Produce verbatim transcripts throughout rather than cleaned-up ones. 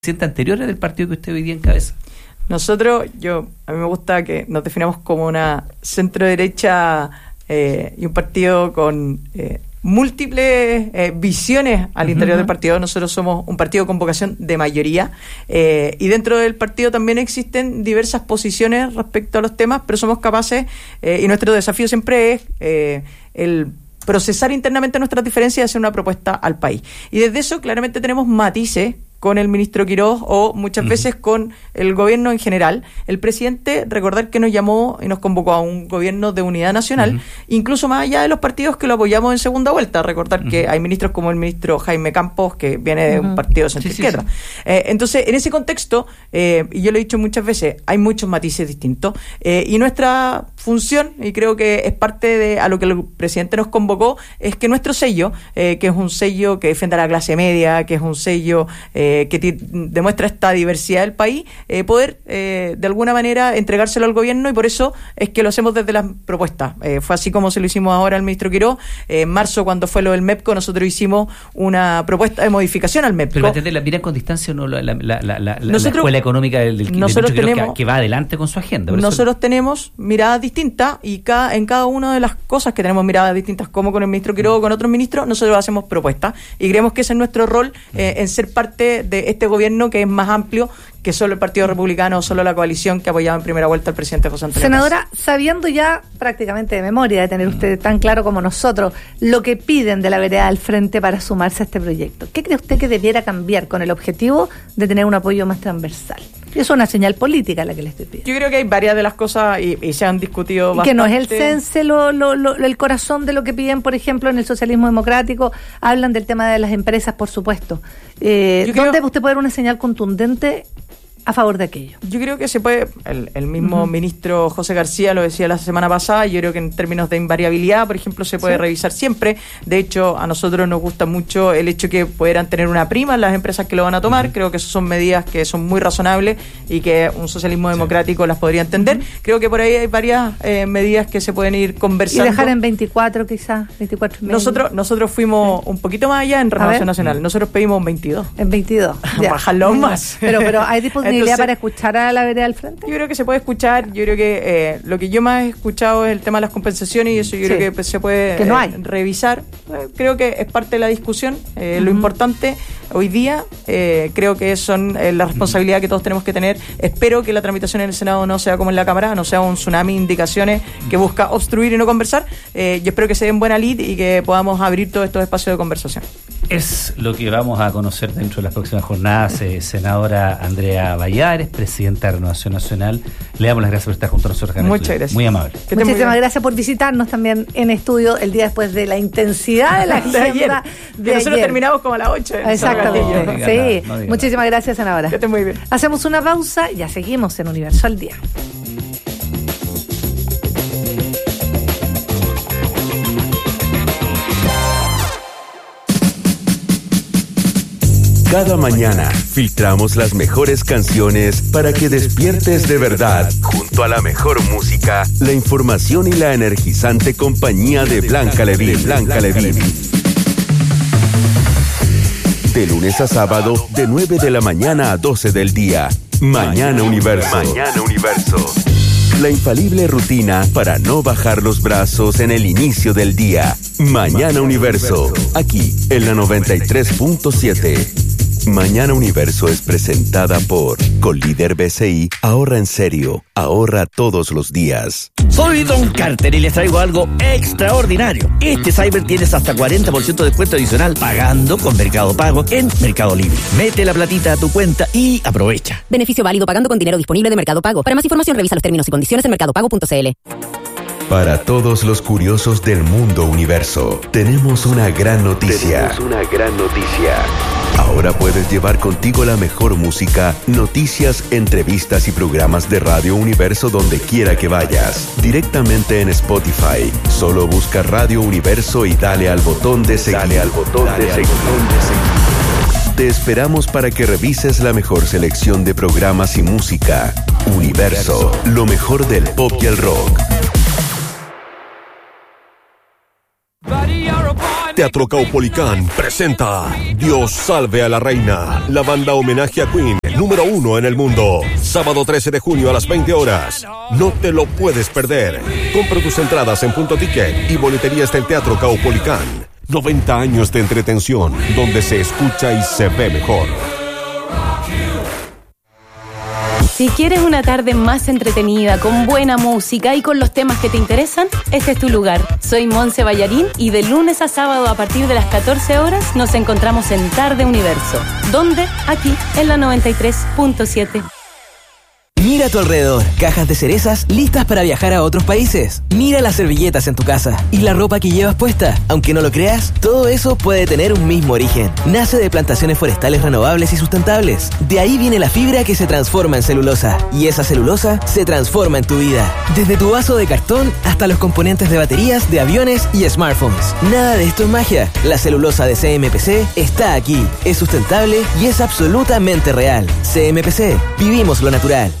presidente anteriores del partido que usted hoy día encabeza? Nosotros, yo, a mí me gusta que nos definamos como una centro derecha eh, y un partido con eh, múltiples eh, visiones al uh-huh. interior del partido. Nosotros somos un partido con vocación de mayoría eh, y dentro del partido también existen diversas posiciones respecto a los temas, pero somos capaces eh, y nuestro desafío siempre es eh, el procesar internamente nuestras diferencias y hacer una propuesta al país. Y desde eso claramente tenemos matices con el ministro Quirós o muchas uh-huh. veces con el gobierno en general. El presidente, recordar que nos llamó y nos convocó a un gobierno de unidad nacional, uh-huh. incluso más allá de los partidos que lo apoyamos en segunda vuelta. Recordar uh-huh. que hay ministros como el ministro Jaime Campos, que viene de uh-huh. un partido de centro-izquierda. Sí, sí, sí. eh, entonces, en ese contexto, eh, y yo lo he dicho muchas veces, hay muchos matices distintos, eh, y nuestra función, y creo que es parte de a lo que el presidente nos convocó, es que nuestro sello, eh, que es un sello que defiende a la clase media, que es un sello eh, que t- demuestra esta diversidad del país, eh, poder eh, de alguna manera entregárselo al gobierno, y por eso es que lo hacemos desde las propuestas. Eh, fue así como se lo hicimos ahora al ministro Quirós. Eh, en marzo, cuando fue lo del MEPCO, nosotros hicimos una propuesta de modificación al MEPCO. Pero entender, ¿la miran con distancia o no la, la, la, la, la, nosotros, la escuela económica del, del, del ministro Quirós que, que va adelante con su agenda? Nosotros eso... tenemos miradas distintas y cada, en cada una de las cosas que tenemos miradas distintas, como con el ministro Quirós o con otros ministros, nosotros hacemos propuestas y creemos que ese es nuestro rol eh, en ser parte de este gobierno que es más amplio que solo el Partido Republicano o solo la coalición que apoyaba en primera vuelta al presidente José Antonio Senadora, Paz. Sabiendo ya prácticamente de memoria, de tener usted tan claro como nosotros lo que piden de la vereda del Frente para sumarse a este proyecto, ¿qué cree usted que debiera cambiar con el objetivo de tener un apoyo más transversal? Es una señal política la que le estoy pidiendo. Yo creo que hay varias de las cosas y, y se han discutido y bastante. Que no es el sense, lo, lo, lo, el corazón de lo que piden, por ejemplo, en el socialismo democrático. Hablan del tema de las empresas, por supuesto. Eh, ¿Dónde creo, usted puede dar una señal contundente a favor de aquello? Yo creo que se puede, el, el mismo uh-huh. ministro José García lo decía la semana pasada, yo creo que en términos de invariabilidad, por ejemplo, se puede ¿Sí? revisar siempre. De hecho, a nosotros nos gusta mucho el hecho que pudieran tener una prima en las empresas que lo van a tomar. Uh-huh. Creo que esas son medidas que son muy razonables y que un socialismo sí. democrático las podría entender. Uh-huh. Creo que por ahí hay varias eh, medidas que se pueden ir conversando. Y dejar en veinticuatro quizás, veinticuatro y medio. Nosotros, nosotros fuimos sí. un poquito más allá en Renovación Nacional. Nosotros pedimos un veintidós. En veintidós. Bajarlo más. Pero, pero hay disponibilidad Entonces, para escuchar a la vereda del Frente. Yo creo que se puede escuchar. Yo creo que eh, lo que yo más he escuchado es el tema de las compensaciones y eso yo sí. creo que pues, se puede que no hay. eh, revisar. Eh, creo que es parte de la discusión. Eh, uh-huh. Lo importante hoy día eh, creo que son eh, la responsabilidad uh-huh. que todos tenemos que tener. Espero que la tramitación en el Senado no sea como en la Cámara, no sea un tsunami de indicaciones que busca obstruir y no conversar. Eh, yo espero que se den buena lid y que podamos abrir todos estos espacios de conversación. Es lo que vamos a conocer dentro de las próximas jornadas. Eh, senadora Andrea Vallares, presidenta de Renovación Nacional, le damos las gracias por estar junto a nosotros. Muchas gracias. Muy amable. Muchísimas gracias por visitarnos también en estudio el día después de la intensidad de la agenda de ayer. De nosotros ayer. terminamos como a las ocho. Exactamente. No, no sí. Nada, no Muchísimas nada. gracias, senadora. Que esté muy bien. Hacemos una pausa y ya seguimos en Universo al Día. Cada mañana filtramos las mejores canciones para que despiertes de verdad. Junto a la mejor música, la información y la energizante compañía de Blanca Levín. Blanca Levín. De lunes a sábado, de nueve de la mañana a doce del día. Mañana Universo. Mañana Universo. La infalible rutina para no bajar los brazos en el inicio del día. Mañana Universo. Aquí, en la noventa y tres punto siete. Mañana Universo es presentada por Colíder B C I. Ahorra en serio. Ahorra todos los días. Soy Don Carter y les traigo algo extraordinario. Este Cyber tienes hasta cuarenta por ciento de descuento adicional pagando con Mercado Pago en Mercado Libre. Mete la platita a tu cuenta y aprovecha. Beneficio válido pagando con dinero disponible de Mercado Pago. Para más información revisa los términos y condiciones en mercado pago punto c l. Para todos los curiosos del mundo universo, tenemos una gran noticia. Tenemos una gran noticia. Ahora puedes llevar contigo la mejor música, noticias, entrevistas y programas de Radio Universo donde quiera que vayas. Directamente en Spotify. Solo busca Radio Universo y dale al botón de seguir. Dale al botón dale de, al seguir. Botón de seguir. Te esperamos para que revises la mejor selección de programas y música. Universo, lo mejor del pop y el rock. Teatro Caupolicán presenta Dios salve a la reina, la banda homenaje a Queen, número uno en el mundo. Sábado trece de junio a las veinte horas. No te lo puedes perder. Compra tus entradas en Punto Ticket y boleterías del Teatro Caupolicán. noventa años de entretención, donde se escucha y se ve mejor. Si quieres una tarde más entretenida, con buena música y con los temas que te interesan, este es tu lugar. Soy Monse Ballarín y de lunes a sábado a partir de las catorce horas nos encontramos en Tarde Universo. ¿Dónde? Aquí, en la noventa y tres punto siete. Mira a tu alrededor, cajas de cerezas listas para viajar a otros países. Mira las servilletas en tu casa y la ropa que llevas puesta. Aunque no lo creas, todo eso puede tener un mismo origen. Nace de plantaciones forestales renovables y sustentables. De ahí viene la fibra que se transforma en celulosa. Y esa celulosa se transforma en tu vida. Desde tu vaso de cartón hasta los componentes de baterías, de aviones y smartphones. Nada de esto es magia. La celulosa de C M P C está aquí. Es sustentable y es absolutamente real. C M P C. Vivimos lo natural.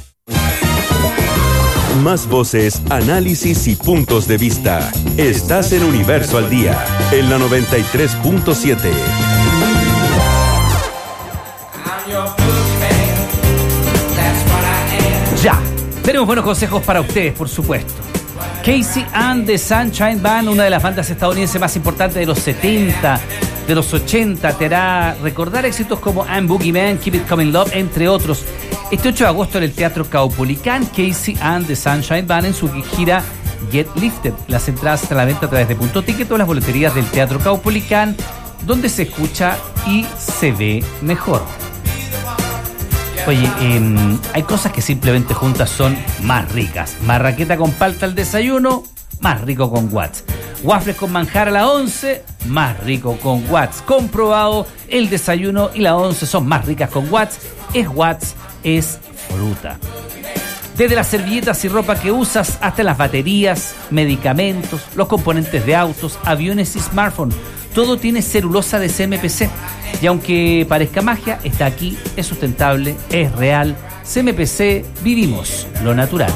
Más voces, análisis y puntos de vista. Estás en Universo al Día, en la noventa y tres punto siete. Ya, tenemos buenos consejos para ustedes, por supuesto. Casey and the Sunshine Band, una de las bandas estadounidenses más importantes de los setenta, de los ochenta, te hará recordar éxitos como I'm Boogeyman, Keep It Coming Love, entre otros. Este ocho de agosto en el Teatro Caupolicán, Casey and the Sunshine Band en su gira Get Lifted. Las entradas están a la venta a través de Punto Ticket o las boleterías del Teatro Caupolicán, donde se escucha y se ve mejor. Oye, eh, hay cosas que simplemente juntas son más ricas. Marraqueta con palta al desayuno, más rico con Watts. Waffles con manjar a la once, más rico con Watts. Comprobado, el desayuno y la once son más ricas con Watts. Es Watts, es fruta. Desde las servilletas y ropa que usas hasta las baterías, medicamentos, los componentes de autos, aviones y smartphones. Todo tiene celulosa de C M P C. Y aunque parezca magia, está aquí, es sustentable, es real. C M P C, vivimos lo natural.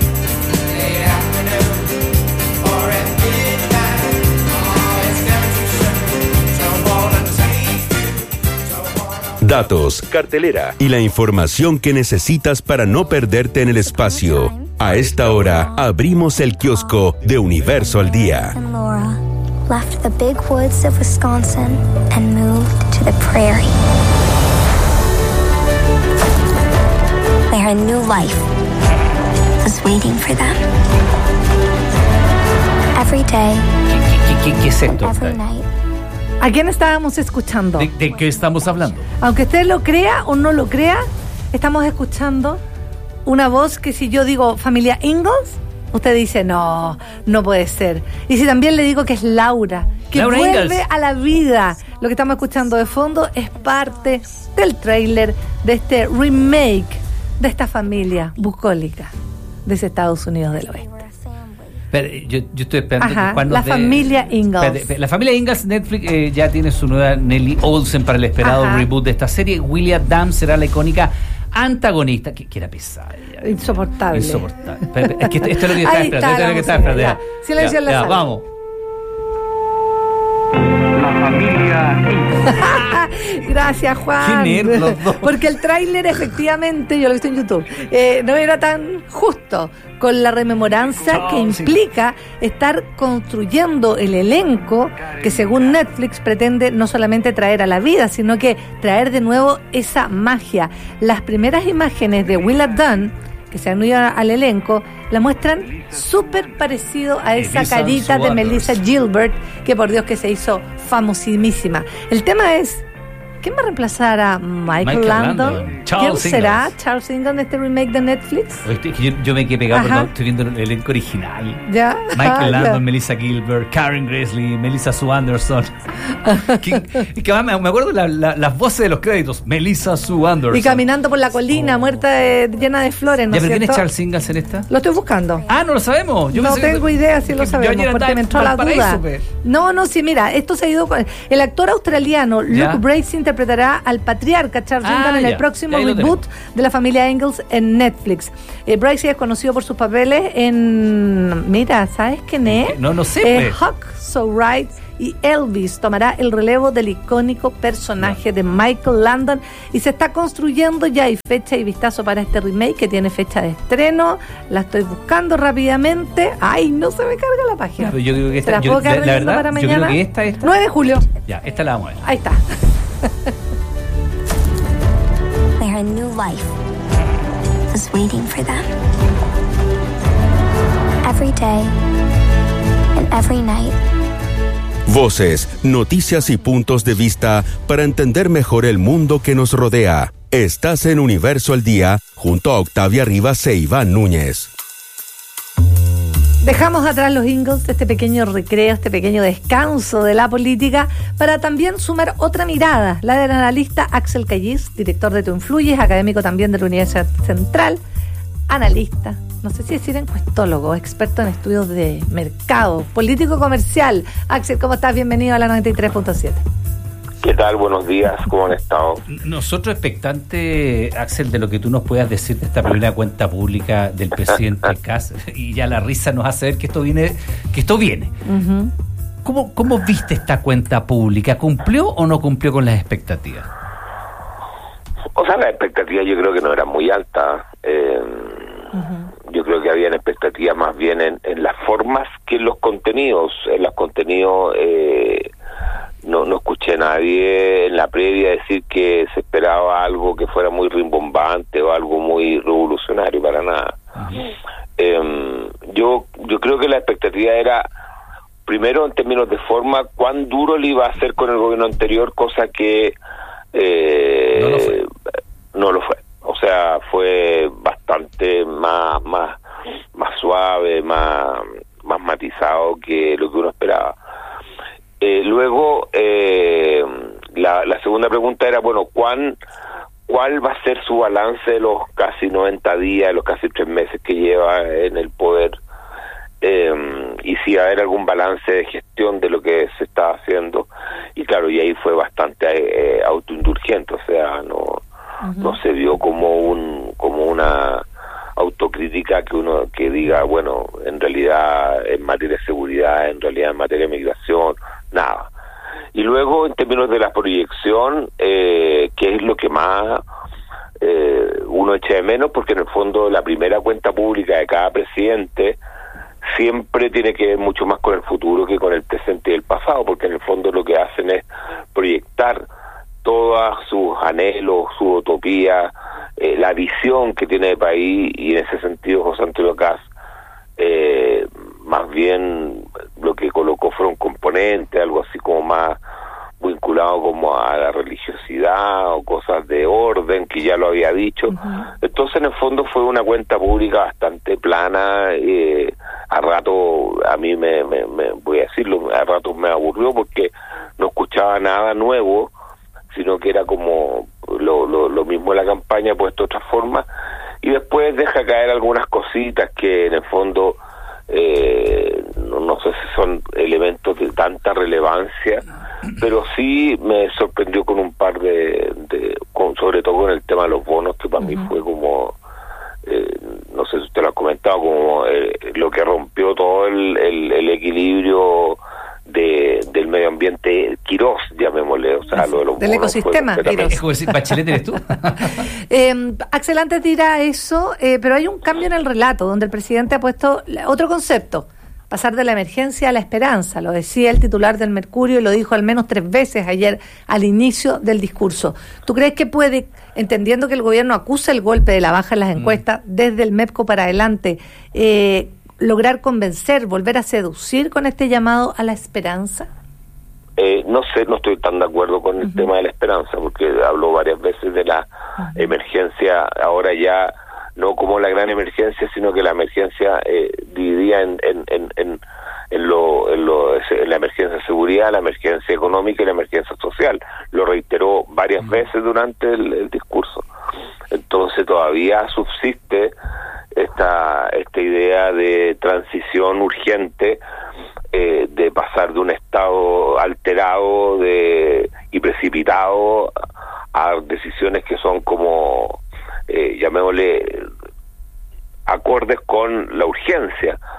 Datos, cartelera y la información que necesitas para no perderte en el espacio. A esta hora abrimos el kiosco de Universo al Día. Laura left the big woods of Wisconsin and moved to the prairie, where a new life was waiting for them. Every day, ¿Qué, qué, qué, qué es esto? every night. ¿A quién estábamos escuchando? ¿De, ¿De qué estamos hablando? Aunque usted lo crea o no lo crea, estamos escuchando una voz que si yo digo familia Ingalls, usted dice no, no puede ser. Y si también le digo que es Laura, que Laura vuelve Ingalls a la vida, lo que estamos escuchando de fondo es parte del tráiler de este remake de esta familia bucólica de ese Estados Unidos del Oeste. Pero yo, yo estoy esperando Ajá, que cuando la de, familia Ingalls. espérate, espérate, la familia Ingalls, Netflix eh, ya tiene su nueva Nellie Olsen para el esperado Ajá. reboot de esta serie. William Damm será la icónica antagonista, que, que era pesada. Ya, Insoportable. Insoportable. Espérate, es que esto, esto es lo que estaba Ahí esperando. está Esto es la lo que estaba música, esperando. ya. Ya, Silencio ya, en la ya, sala. vamos. Gracias, Juan. Qué nerd los dos. Porque el tráiler, efectivamente, yo lo he visto en YouTube, eh, no era tan justo con la rememoranza No, que sí. implica estar construyendo el elenco que, según Netflix, pretende no solamente traer a la vida, sino que traer de nuevo esa magia. Las primeras imágenes de Willa Dunn, que se han unido al elenco, la muestran súper parecido a esa Melissa carita de Suanders. Melissa Gilbert, que por Dios que se hizo famosísima. El tema es, ¿quién va a reemplazar a Michael, Michael Landon? Landon. ¿Quién Charles será Ingalls. Charles Ingalls en este remake de Netflix? Oye, es que Yo, yo me quedé pegado Ajá. porque estoy viendo el elenco original. Ya. Michael Ah, Landon, ya. Melissa Gilbert, Karen Gresley, Melissa Sue Anderson. que, y que además me, me acuerdo la, la, las voces de los créditos. Melissa Sue Anderson. Y caminando por la colina, muerta de- llena de flores, ¿no ¿Ya, es pero quién es cierto? Charles Ingalls en esta? Lo estoy buscando. Ah, no lo sabemos. Yo no pensé que- tengo idea si lo que- yo sabemos, ayer porque andaba me en entró la Valparaíso, duda. pe. No, no, sí, mira, esto se ha ido con... El actor australiano Luke Ya. Bracey interpretará al patriarca Charles Ah, Ingalls en ya. el próximo Ahí lo reboot de la familia Ingalls en Netflix. Eh, Bracey es conocido por sus papeles en... Mira, ¿sabes quién es? No, no sé, Eh, pe. Hawk So Right y Elvis tomará el relevo del icónico personaje de Michael Landon y se está construyendo, ya hay fecha y vistazo para este remake que tiene fecha de estreno. La estoy buscando rápidamente. Ay, no se me carga la página. Pero yo creo que esta, ¿Se la yo, puedo quedar la, la leyendo verdad, para yo mañana? creo que esta, esta nueve de julio. Ya, esta la vamos a ver. Ahí está. Their new life was waiting for them. Every day and every night. Voces, noticias y puntos de vista para entender mejor el mundo que nos rodea. Estás en Universo al Día, junto a Octavia Rivas e Iván Núñez. Dejamos atrás los jingles de este pequeño recreo, este pequeño descanso de la política, para también sumar otra mirada, la del analista Axel Callis, director de Tu Influyes, académico también de la Universidad Central, analista, no sé si decir encuestólogo, experto en estudios de mercado, político comercial. Axel, ¿cómo estás? Bienvenido a la noventa y tres punto siete. ¿Qué tal? Buenos días, ¿cómo han estado? Nosotros expectantes, Axel, de lo que tú nos puedas decir de esta primera cuenta pública del presidente Kast, y ya la risa nos hace ver que esto viene, que esto viene. Uh-huh. ¿Cómo, ¿Cómo viste esta cuenta pública? ¿Cumplió o no cumplió con las expectativas? O sea, las expectativas yo creo que no eran muy altas. Eh, uh-huh. Yo creo que habían expectativas más bien en, en las formas que en los contenidos. En los contenidos... Eh, No, no escuché a nadie en la previa decir que se esperaba algo que fuera muy rimbombante o algo muy revolucionario, para nada. Uh-huh. Eh, yo yo creo que la expectativa era, primero en términos de forma, cuán duro le iba a hacer con el gobierno anterior, cosa que eh, no, lo fue. no lo fue. O sea, fue bastante más más más suave, más más matizado que lo que uno esperaba. Eh, luego, eh, la, la segunda pregunta era, bueno, ¿cuán, ¿cuál va a ser su balance de los casi noventa días, de los casi tres meses que lleva en el poder? Eh, y si va a haber algún balance de gestión de lo que se está haciendo. Y claro, y ahí fue bastante eh, autoindulgente, o sea, no, uh-huh. no se vio como un como una autocrítica que uno que diga, bueno, en realidad en materia de seguridad, en realidad en materia de migración, nada. Y luego en términos de la proyección, eh, que es lo que más eh, uno echa de menos, porque en el fondo la primera cuenta pública de cada presidente siempre tiene que ver mucho más con el futuro que con el presente y el pasado, porque en el fondo lo que hacen es proyectar todos sus anhelos, su utopía, eh, la visión que tiene el país, y en ese sentido José Antonio Kast eh, más bien lo que colocó fue un componente, algo así como más vinculado como a la religiosidad o cosas de orden, que ya lo había dicho. Uh-huh. Entonces en el fondo fue una cuenta pública bastante plana, eh, a rato, a mí me, me, me voy a decirlo, a rato me aburrió porque no escuchaba nada nuevo, sino que era como lo, lo, lo mismo en la campaña puesto de otra forma, y después deja caer algunas cositas que en el fondo eh, no, no sé si son elementos de tanta relevancia, pero sí me sorprendió con un par de, de con, sobre todo con el tema de los bonos, que para uh-huh. mí fue como eh, no sé si usted lo ha comentado, como eh, lo que rompió todo el, el, el equilibrio de del medio ambiente, Quirós, llamémosle, o sea, lo de los del ecosistema, Quirós. Es como decir, Bachelet eres tú. eh, Axel, antes dirá eso, eh, pero hay un cambio en el relato, donde el presidente ha puesto otro concepto, pasar de la emergencia a la esperanza. Lo decía el titular del Mercurio y lo dijo al menos tres veces ayer al inicio del discurso. ¿Tú crees que puede, entendiendo que el gobierno acusa el golpe de la baja en las encuestas, mm. desde el MEPCO para adelante, eh, lograr convencer, volver a seducir con este llamado a la esperanza? Eh, no sé, no estoy tan de acuerdo con el uh-huh. tema de la esperanza, porque habló varias veces de la uh-huh. emergencia, ahora ya no como la gran emergencia, sino que la emergencia eh, dividida en en, en, en, en, lo, en, lo, en la emergencia de seguridad, la emergencia económica y la emergencia social. Lo reiteró varias uh-huh. veces durante el, el discurso. Entonces todavía subsiste esta esta idea de transición urgente, eh, de pasar de un estado alterado de y precipitado a decisiones que son como eh, llamémosle acordes con la urgencia.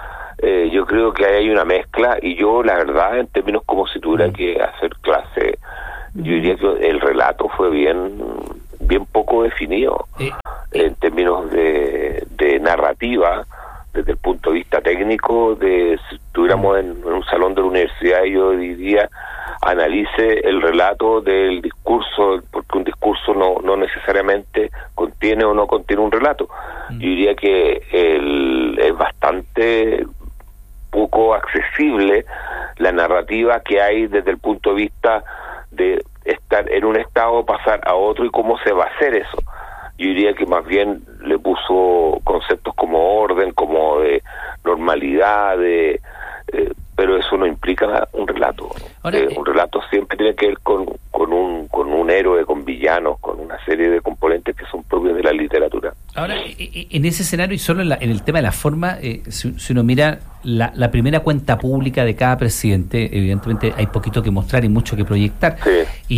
Eh, yo creo que hay una mezcla, y yo, la verdad, en términos como si tuviera mm. que hacer clase, mm. yo diría que el relato fue bien bien poco definido, eh. en términos de, de narrativa, desde el punto de vista técnico. De si estuviéramos en, en un salón de la universidad, yo diría, analice el relato del discurso, porque un discurso no, no necesariamente contiene o no contiene un relato. Mm. Yo diría que el, es bastante poco accesible la narrativa que hay desde el punto de vista de estar en un estado, pasar a otro, y cómo se va a hacer eso. Yo diría que más bien le puso conceptos como orden, como de normalidad, de eh, pero eso no implica un relato. Ahora, eh, un relato siempre tiene que ver con, con un con un héroe, con villanos, con una serie de componentes que son propios de la literatura. Ahora, en ese escenario, y solo en, la, en el tema de la forma, eh, si, si uno mira la, la primera cuenta pública de cada presidente, evidentemente hay poquito que mostrar y mucho que proyectar. Sí.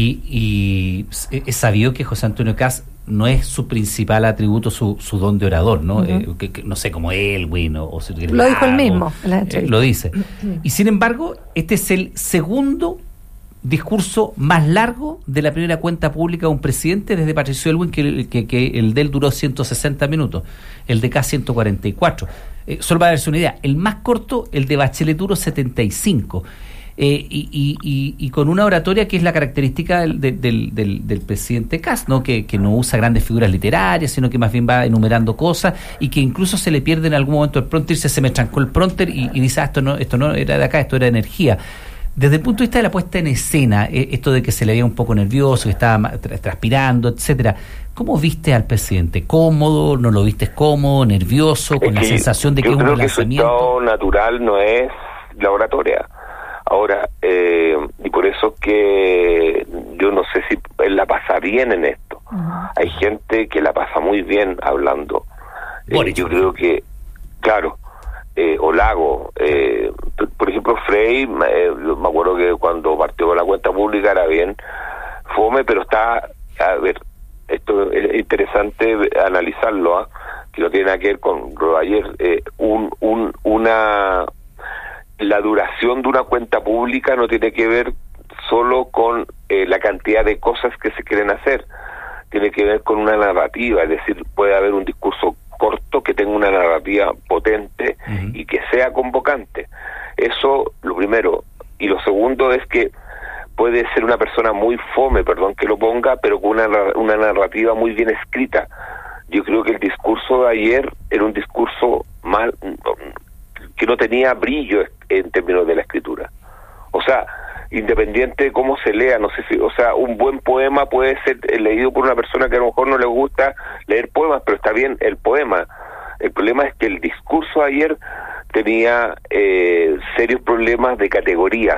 Y, y es sabido que José Antonio Kast no es su principal atributo, su, su don de orador, ¿no? Uh-huh. Eh, que, que, no sé, como Elwin o, o lo dijo él mismo. Eh, lo dice. Uh-huh. Y sin embargo, este es el segundo discurso más largo de la primera cuenta pública de un presidente desde Patricio Elwin, que, que, que el de él duró ciento sesenta minutos, el de Kast ciento cuarenta y cuatro. Eh, solo para darse una idea, el más corto, el de Bachelet, duró setenta y cinco. Eh, y, y, y, y con una oratoria que es la característica del, del, del, del presidente Kast, ¿no? Que, que no usa grandes figuras literarias, sino que más bien va enumerando cosas, y que incluso se le pierde en algún momento el prompter, se, se me trancó el prompter y, y dice, ah, esto no, esto no era de acá, esto era de energía. Desde el punto de vista de la puesta en escena, eh, esto de que se le veía un poco nervioso, que estaba tra- transpirando, etcétera, ¿cómo viste al presidente? ¿Cómodo? ¿No lo viste cómodo, nervioso, con es la que sensación de que es un lanzamiento? Yo creo que su estado natural no es la oratoria. Ahora, eh, y por eso que yo no sé si él la pasa bien en esto. Uh-huh. Hay gente que la pasa muy bien hablando. Eh, yo creo que, claro, eh, Olago, eh, por ejemplo, Frey, eh, me acuerdo que cuando partió con la cuenta pública era bien fome, pero está, a ver, esto es interesante analizarlo, ¿eh? Que no tiene nada que ver con lo de ayer, eh, un, un, una... la duración de una cuenta pública no tiene que ver solo con eh, la cantidad de cosas que se quieren hacer, tiene que ver con una narrativa, es decir, puede haber un discurso corto que tenga una narrativa potente uh-huh. y que sea convocante. Eso, lo primero. Y lo segundo es que puede ser una persona muy fome, perdón que lo ponga, pero con una, una narrativa muy bien escrita. Yo creo que el discurso de ayer era un discurso mal, que no tenía brillo en términos de la escritura. O sea, independiente de cómo se lea, no sé si, o sea, un buen poema puede ser leído por una persona que a lo mejor no le gusta leer poemas, pero está bien el poema. El problema es que el discurso de ayer tenía eh, serios problemas de categorías.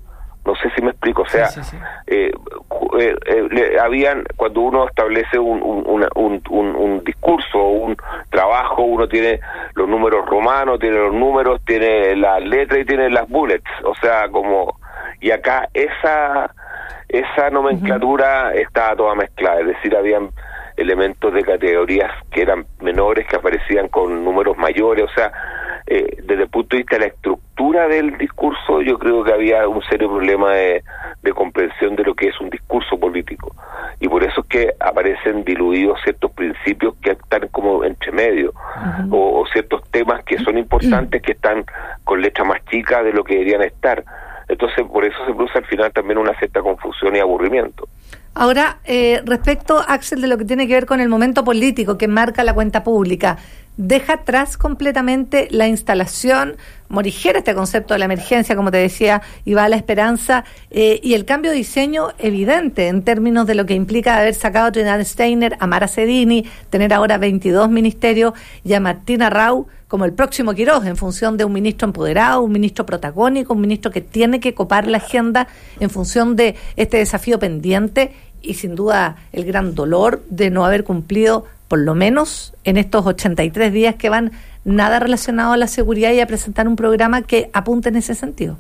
No sé si me explico, o sea, sí, sí, sí. Eh, eh, eh, le, habían, cuando uno establece un, un, una, un, un, un discurso, un trabajo, uno tiene los números romanos, tiene los números, tiene las letras y tiene las bullets, o sea, como, y acá esa esa nomenclatura uh-huh. estaba toda mezclada, es decir, habían elementos de categorías que eran menores, que aparecían con números mayores, o sea, eh, desde el punto de vista de la estructura del discurso, yo creo que había un serio problema de, de comprensión de lo que es un discurso político, y por eso es que aparecen diluidos ciertos principios que están como entre medio, uh-huh. o, o ciertos temas que son importantes que están con letra más chica de lo que deberían estar. Entonces, por eso se produce al final también una cierta confusión y aburrimiento. Ahora, eh, respecto, Axel, de lo que tiene que ver con el momento político que marca la cuenta pública, deja atrás completamente la instalación, morigera este concepto de la emergencia, como te decía, y va a la esperanza, eh, y el cambio de diseño evidente en términos de lo que implica haber sacado a Trinidad Steiner, a Mara Sedini, tener ahora veintidós ministerios, y a Martina Rau como el próximo Quiroz, en función de un ministro empoderado, un ministro protagónico, un ministro que tiene que copar la agenda en función de este desafío pendiente, y sin duda el gran dolor de no haber cumplido, por lo menos en estos ochenta y tres días que van, nada relacionado a la seguridad, y a presentar un programa que apunte en ese sentido.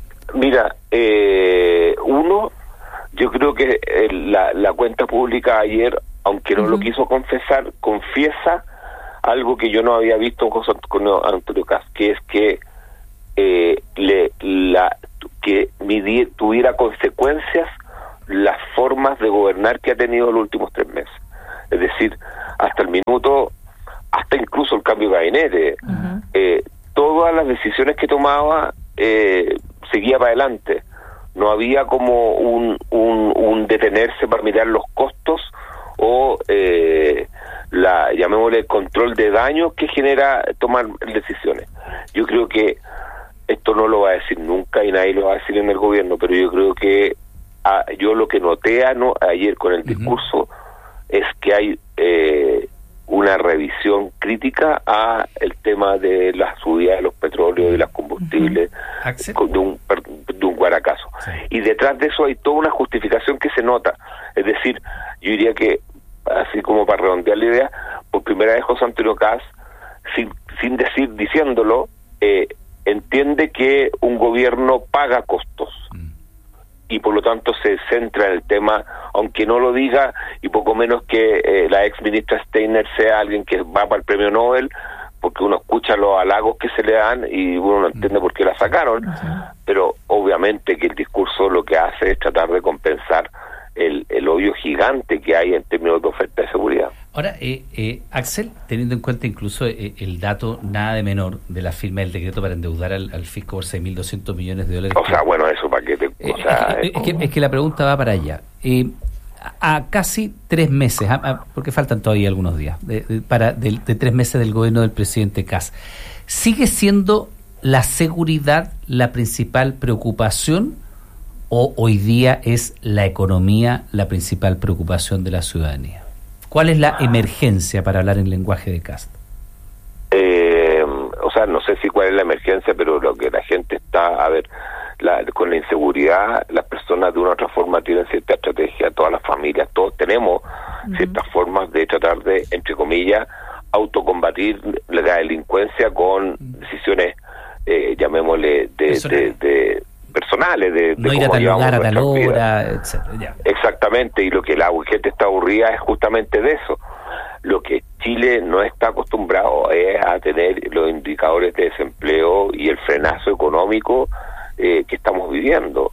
Mira, eh, uno, yo creo que eh, la, la cuenta pública ayer, aunque no uh-huh. lo quiso confesar, confiesa algo que yo no había visto con Antonio Kast, que es que eh, le, la, que midir, tuviera consecuencias las formas de gobernar que ha tenido los últimos tres meses. Es decir, hasta el minuto, hasta incluso el cambio de gabinete, uh-huh. eh, todas las decisiones que tomaba eh, seguía para adelante. No había como un, un, un detenerse para mirar los costos o eh, la, llamémosle, el control de daño que genera tomar decisiones. Yo creo que esto no lo va a decir nunca y nadie lo va a decir en el gobierno, pero yo creo que a, yo lo que noté a, no, ayer con el discurso uh-huh. es que hay eh, una revisión crítica a el tema de la subida de los petróleos y los combustibles uh-huh. de un de un guaracazo. Sí. Y detrás de eso hay toda una justificación que se nota. Es decir, yo diría que, así como para redondear la idea, por primera vez José Antonio Kast, sin, sin decir, diciéndolo, eh, entiende que un gobierno paga costos. Mm. Y por lo tanto se centra en el tema, aunque no lo diga, y poco menos que eh, la ex ministra Steiner sea alguien que va para el premio Nobel, porque uno escucha los halagos que se le dan y uno no entiende por qué la sacaron, uh-huh. pero obviamente que el discurso lo que hace es tratar de compensar el, el hoyo gigante que hay en términos de oferta de seguridad. Ahora, eh, eh, Axel, teniendo en cuenta incluso eh, el dato nada de menor de la firma del decreto para endeudar al, al fisco por seis mil doscientos millones de dólares. O sea, bueno, eso para qué te... Eh, o sea, es, es, es, que, es que la pregunta va para allá. Eh, a casi tres meses, a, a, porque faltan todavía algunos días, de, de, para de, de tres meses del gobierno del presidente Kast, ¿sigue siendo la seguridad la principal preocupación o hoy día es la economía la principal preocupación de la ciudadanía? ¿Cuál es la emergencia, para hablar en lenguaje de Kast? Eh, o sea, no sé si cuál es la emergencia, pero lo que la gente está, a ver, la, con la inseguridad, las personas de una u otra forma tienen cierta estrategia, todas las familias, todos tenemos uh-huh. ciertas formas de tratar de, entre comillas, autocombatir la delincuencia con uh-huh. decisiones, eh, llamémosle, de, de, de personales, de, no de ir a tal lugar a tal hora, etcétera. Ya. Exactamente, y lo que la gente está aburrida es justamente de eso. Lo que Chile no está acostumbrado es a tener los indicadores de desempleo y el frenazo económico eh, que estamos viviendo.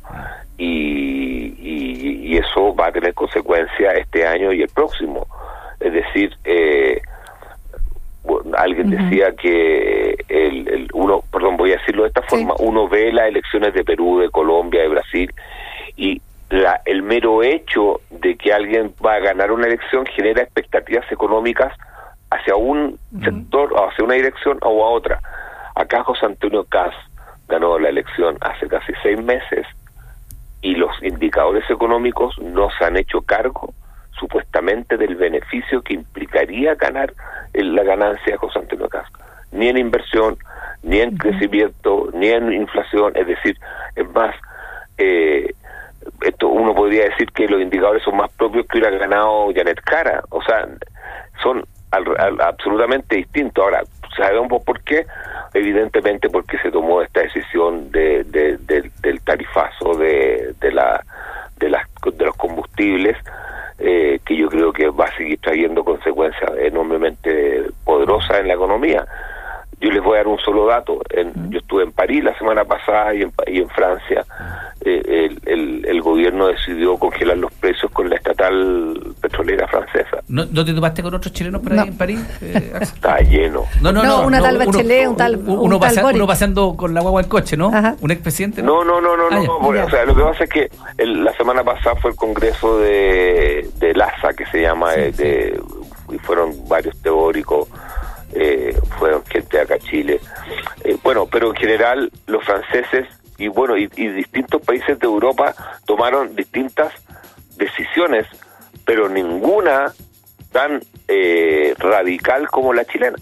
Y, y, y eso va a tener consecuencias este año y el próximo. Es decir, eh, bueno, alguien uh-huh. decía que el, el uno, perdón, voy a decirlo de esta forma, sí. uno ve las elecciones de Perú, de Colombia, de Brasil, y la, el mero hecho de que alguien va a ganar una elección genera expectativas económicas hacia un uh-huh. sector, o hacia una dirección o a otra. Acá José Antonio Kast ganó la elección hace casi seis meses y los indicadores económicos no se han hecho cargo supuestamente del beneficio que implicaría ganar el, la ganancia de José Antonio Kast, ni en inversión, ni en uh-huh. crecimiento, ni en inflación. Es decir, es más, eh, esto uno podría decir que los indicadores son más propios que hubiera ganado Janet Cara. O sea, son al, al, absolutamente distintos. Ahora, ¿sabemos por qué? Evidentemente porque se tomó esta decisión de, de, de del tarifazo de, de la de las de los combustibles, eh, que yo creo que va a seguir trayendo consecuencias enormemente poderosas en la economía. Yo les voy a dar un solo dato. En, uh-huh. Yo estuve en París la semana pasada y en, y en Francia. Eh, el, el, el gobierno decidió congelar los precios con la estatal petrolera francesa. ¿No, ¿no te topaste con otros chilenos por ahí no. en París? Eh, Está lleno. No, no, no. no una no, tal Bachelet, un tal Uno, uno, un tal pasea, Boric. uno paseando con la guagua del coche, ¿no? Ajá. Un expresidente. No, no, no, no. no, ah, no por, o sea, lo que pasa es que el, la semana pasada fue el congreso de, de LASA, que se llama, sí, de, sí. de y fueron varios teóricos. Eh, fueron gente de acá Chile, eh, bueno, pero en general los franceses y bueno y, y distintos países de Europa tomaron distintas decisiones, pero ninguna tan eh, radical como la chilena.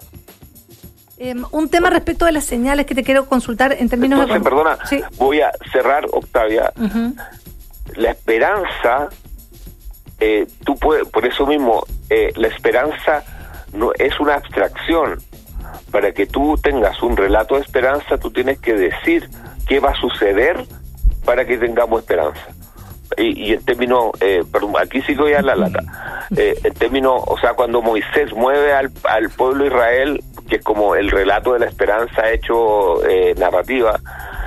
Eh, un tema respecto de las señales que te quiero consultar en términos Entonces, de... perdona, sí. voy a cerrar, Octavia. Uh-huh. La esperanza, eh, tú puedes, por eso mismo, eh, la esperanza no es una abstracción. Para que tú tengas un relato de esperanza, tú tienes que decir qué va a suceder para que tengamos esperanza. Y, y en términos, eh, perdón, aquí sí que voy a la lata. Eh, en términos, o sea, cuando Moisés mueve al, al pueblo de Israel que es como el relato de la esperanza hecho eh, narrativa,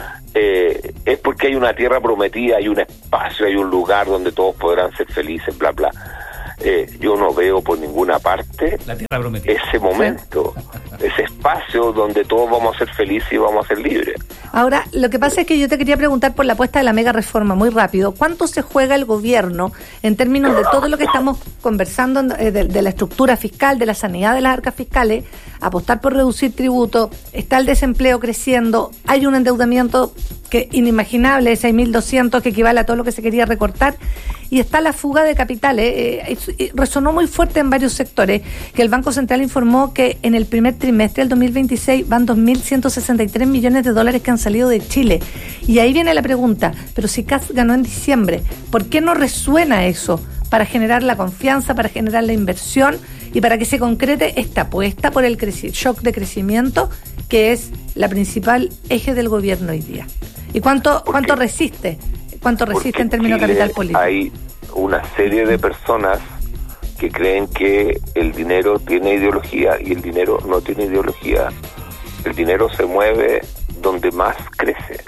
eh, es porque hay una tierra prometida, hay un espacio, hay un lugar donde todos podrán ser felices, bla, bla. Eh, yo no veo por ninguna parte la tierra prometida. Ese momento, ese espacio donde todos vamos a ser felices y vamos a ser libres. Ahora, lo que pasa es que yo te quería preguntar por la apuesta de la mega reforma, muy rápido. ¿Cuánto se juega el gobierno en términos de todo lo que estamos conversando, eh, de, de la estructura fiscal, de la sanidad de las arcas fiscales, apostar por reducir tributos, está el desempleo creciendo, hay un endeudamiento que inimaginable, seis mil doscientos, que equivale a todo lo que se quería recortar, y está la fuga de capitales? Eh, eh, resonó muy fuerte en varios sectores, que el Banco Central informó que en el primer trimestre del dos mil veintiséis van dos mil ciento sesenta y tres millones de dólares que han salido de Chile. Y ahí viene la pregunta, pero si C A S ganó en diciembre, ¿por qué no resuena eso para generar la confianza, para generar la inversión y para que se concrete esta apuesta por el creci- shock de crecimiento, que es la principal eje del gobierno hoy día? ¿Y cuánto cuánto resiste? ¿Cuánto resiste en términos de capital político? Hay una serie de personas que creen que el dinero tiene ideología y el dinero no tiene ideología. El dinero se mueve donde más crece.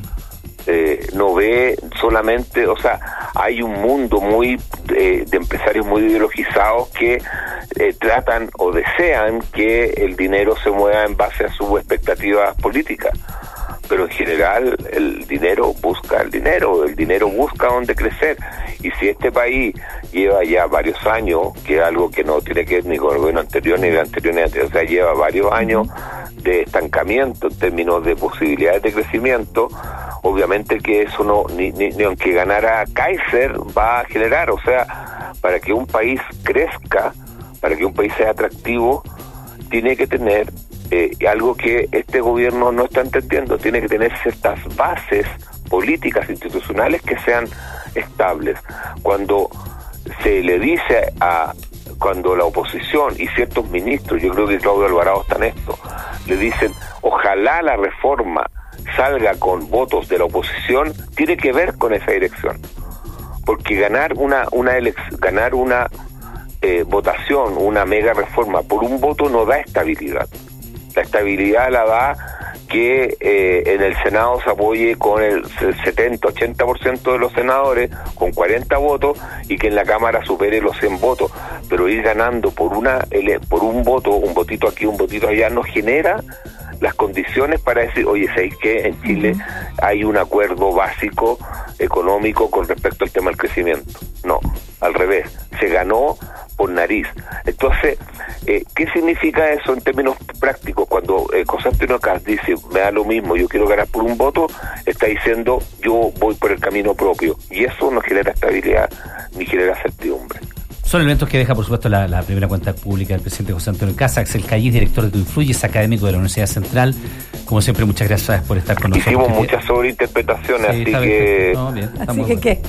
Eh, no ve solamente, o sea, hay un mundo muy eh, de empresarios muy ideologizados que eh, tratan o desean que el dinero se mueva en base a sus expectativas políticas. Pero en general el dinero busca el dinero, el dinero busca dónde crecer. Y si este país lleva ya varios años, que es algo que no tiene que ver ni con el gobierno anterior ni el anterior, ni anterior, o sea, lleva varios años de estancamiento en términos de posibilidades de crecimiento, obviamente que eso no, ni, ni, ni aunque ganara Kaiser, va a generar, o sea, para que un país crezca, para que un país sea atractivo, tiene que tener Eh, algo que este gobierno no está entendiendo, tiene que tener ciertas bases políticas, institucionales que sean estables. Cuando se le dice a, cuando la oposición y ciertos ministros, yo creo que Claudio Alvarado está en esto, le dicen, ojalá la reforma salga con votos de la oposición, tiene que ver con esa dirección. Porque ganar una, una elec- ganar una eh, votación, una mega reforma por un voto no da estabilidad. La estabilidad la da que eh, en el Senado se apoye con el setenta, ochenta por ciento de los senadores, con cuarenta votos, y que en la Cámara supere los cien votos. Pero ir ganando por una por un voto, un votito aquí, un votito allá, no genera las condiciones para decir, oye, ¿sabéis qué? En Chile hay un acuerdo básico económico con respecto al tema del crecimiento. No, al revés, se ganó por nariz. Entonces, eh, ¿qué significa eso en términos prácticos? Cuando eh, Constantino Cast dice, me da lo mismo, yo quiero ganar por un voto, está diciendo, yo voy por el camino propio. Y eso no genera estabilidad ni genera certidumbre. Son elementos que deja, por supuesto, la, la primera cuenta pública del presidente José Antonio Cast. Axel Callis, director de Tu Influyes, académico de la Universidad Central. Como siempre, muchas gracias por estar con nosotros. Hicimos muchas sobreinterpretaciones, sí, así que... No, bien, así que, ¿qué?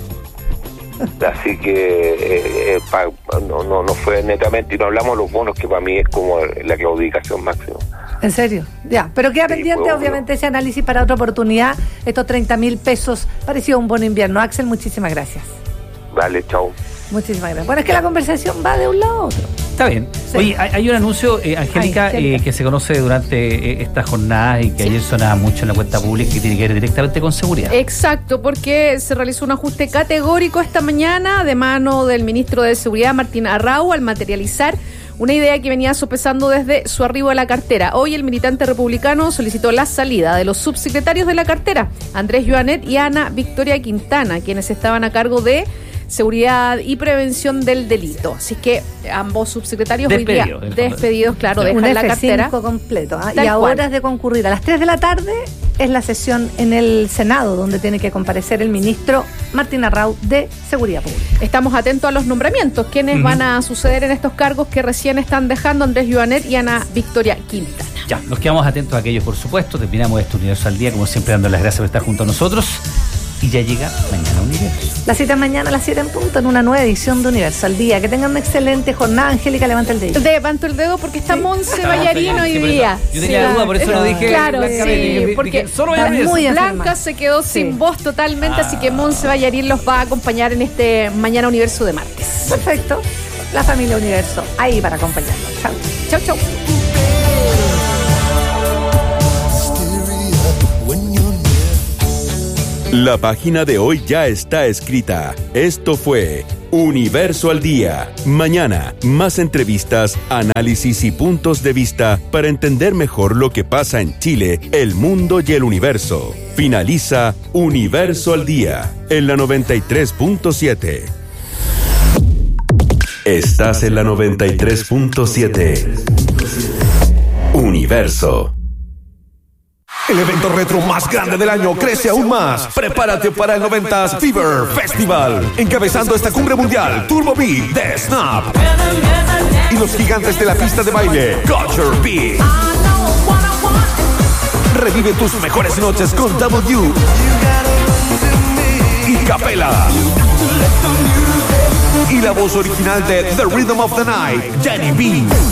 Así que eh, eh, pa, no, no, no fue netamente, y no hablamos de los bonos, que para mí es como la claudicación máxima. ¿En serio? Ya, pero queda sí, pendiente obviamente ese análisis para otra oportunidad. Estos treinta mil pesos, pareció un bono invierno. Axel, muchísimas gracias. Vale, chao. Muchísimas gracias. Bueno, es que la conversación va de un lado a otro. Está bien. Sí. Oye, hay, hay un anuncio, eh, Angélica, Ay, eh, que se conoce durante eh, estas jornadas y que sí. ayer sonaba mucho en la cuenta pública, que tiene que ver directamente con seguridad. Exacto, porque se realizó un ajuste categórico esta mañana de mano del ministro de Seguridad, Martín Arrau, al materializar una idea que venía sopesando desde su arribo a la cartera. Hoy el militante republicano solicitó la salida de los subsecretarios de la cartera, Andrés Joanet y Ana Victoria Quintana, quienes estaban a cargo de Seguridad y Prevención del Delito. Así que ambos subsecretarios Despedido, hoy día despedidos, claro, sí, dejan la cartera. completo. ¿eh? Y a horas de concurrir a las tres de la tarde es la sesión en el Senado, donde tiene que comparecer el ministro Martín Arrau de Seguridad Pública. Estamos atentos a los nombramientos, quienes uh-huh. van a suceder en estos cargos que recién están dejando Andrés Joanet y Ana Victoria Quintana. Ya, nos quedamos atentos a aquellos, por supuesto. Terminamos este Universo al Día, como siempre, dando las gracias por estar junto a nosotros. Y ya llega Mañana Universo. La cita mañana a las siete en punto en una nueva edición de Universo al Día. Que tengan una excelente jornada. Angélica, levanta el dedo. Levanto el dedo porque está sí. Monse Ballarín hoy sí, día. Yo tenía sí, duda, por eso lo dije. Claro, Blanca, sí, dije, porque dije, solo Ballarín. Muy Blanca se quedó sí. sin voz totalmente, ah. así que Monse Ballarín los va a acompañar en este Mañana Universo de martes. Perfecto. La familia Universo ahí para acompañarnos. Chau. Chau, chau. La página de hoy ya está escrita. Esto fue Universo al Día. Mañana, más entrevistas, análisis y puntos de vista para entender mejor lo que pasa en Chile, el mundo y el universo. Finaliza Universo al Día en la noventa y tres punto siete. Estás en la noventa y tres punto siete. Universo. El evento retro más grande del año crece aún más. Prepárate para el noventas Fever Festival. Encabezando esta cumbre mundial, Turbo Beat de Snap. Y los gigantes de la pista de baile, Culture Beat. Revive tus mejores noches con W y Capela. Y la voz original de The Rhythm of the Night, Jenny B.